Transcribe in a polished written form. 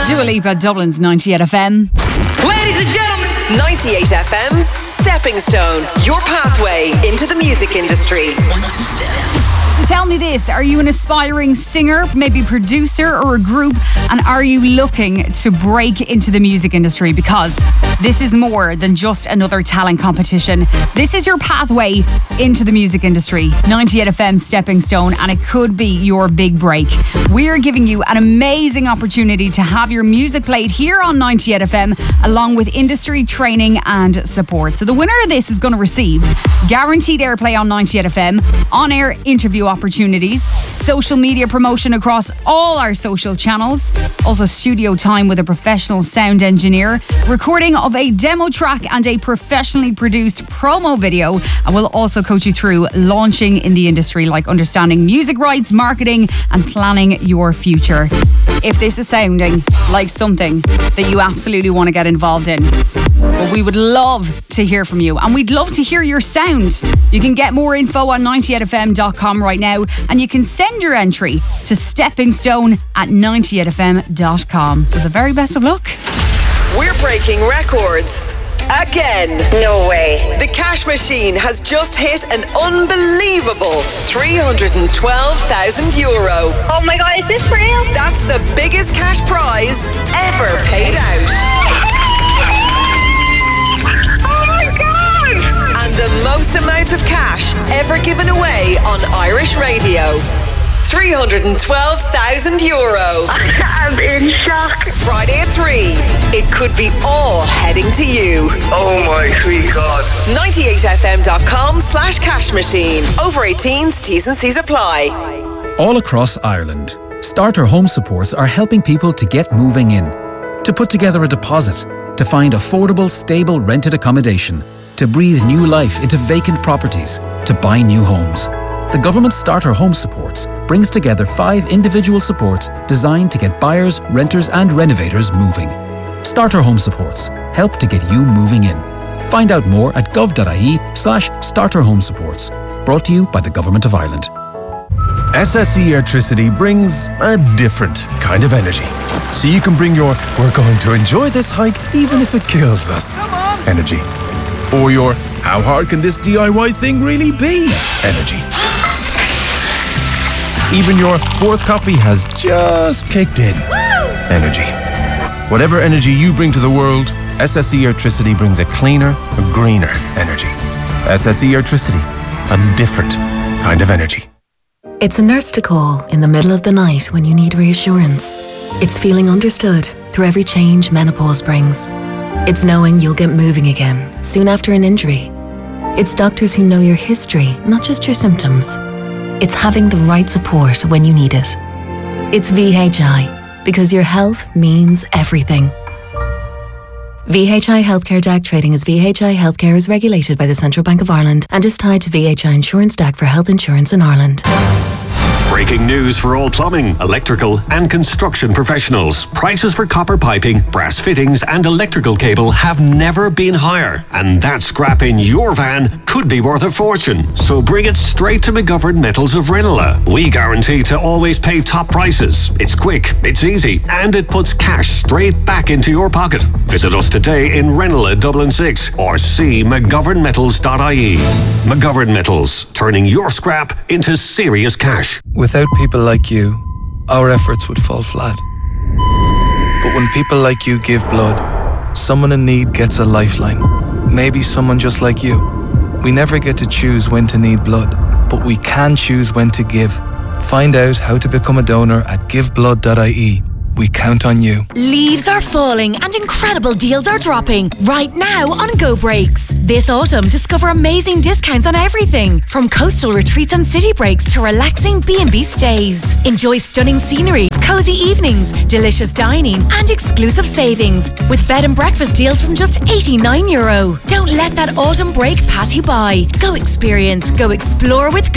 Dua Lipa, Dublin's 98 FM. Ladies and gentlemen, 98 FM's Stepping Stone, your pathway into the music industry. So tell me this, are you an aspiring singer, maybe producer or a group, and are you looking to break into the music industry? Because this is more than just another talent competition. This is your pathway into the music industry. 98 FM Stepping Stone, and it could be your big break. We're giving you an amazing opportunity to have your music played here on 98 FM, along with industry training and support. So the winner of this is going to receive guaranteed airplay on 98 FM, on-air interview opportunities, social media promotion across all our social channels, also studio time with a professional sound engineer, recording of a demo track and a professionally produced promo video, and we'll also coach you through launching in the industry, like understanding music rights, marketing and planning your future. If this is sounding like something that you absolutely want to get involved in, well, we would love to hear from you, and we'd love to hear your sound. You can get more info on 98fm.com right now, and you can send your entry to steppingstone@98fm.com. So the very best of luck. We're breaking records again. No way. The Cash Machine has just hit an unbelievable €312,000. Oh my God, is this real? That's the biggest cash prize ever paid out. The most amount of cash ever given away on Irish radio. €312,000. I'm in shock. Friday at 3. It could be all heading to you. Oh my sweet God. 98fm.com/cash machine. Over 18s, T's and C's apply. All across Ireland, Starter Home Supports are helping people to get moving in, to put together a deposit, to find affordable, stable rented accommodation, to breathe new life into vacant properties, to buy new homes. The government Starter Home Supports brings together 5 individual supports designed to get buyers, renters and renovators moving. Starter Home Supports help to get you moving in. Find out more at gov.ie/Starter Home Supports. Brought to you by the Government of Ireland. SSE Airtricity brings a different kind of energy. So you can bring your "we're going to enjoy this hike even if it kills us" energy. Or your "how hard can this DIY thing really be" energy. Even your "fourth coffee has just kicked in" energy. Whatever energy you bring to the world, SSE Airtricity brings a cleaner, a greener energy. SSE Airtricity, a different kind of energy. It's a nurse to call in the middle of the night when you need reassurance. It's feeling understood through every change menopause brings. It's knowing you'll get moving again soon after an injury. It's doctors who know your history, not just your symptoms. It's having the right support when you need it. It's VHI, because your health means everything. VHI Healthcare DAC trading as VHI Healthcare is regulated by the Central Bank of Ireland and is tied to VHI Insurance DAC for health insurance in Ireland. Breaking news for all plumbing, electrical and construction professionals. Prices for copper piping, brass fittings and electrical cable have never been higher. And that scrap in your van could be worth a fortune. So bring it straight to McGovern Metals of Ranelagh. We guarantee to always pay top prices. It's quick, it's easy, and it puts cash straight back into your pocket. Visit us today in Ranelagh, Dublin 6, or see mcgovernmetals.ie. McGovern Metals, turning your scrap into serious cash. Without people like you, our efforts would fall flat. But when people like you give blood, someone in need gets a lifeline. Maybe someone just like you. We never get to choose when to need blood, but we can choose when to give. Find out how to become a donor at giveblood.ie. We count on you. Leaves are falling and incredible deals are dropping right now on Go Breaks. This autumn, discover amazing discounts on everything from coastal retreats and city breaks to relaxing B&B stays. Enjoy stunning scenery, cozy evenings, delicious dining and exclusive savings with bed and breakfast deals from just €89. Don't let that autumn break pass you by. Go experience, go explore with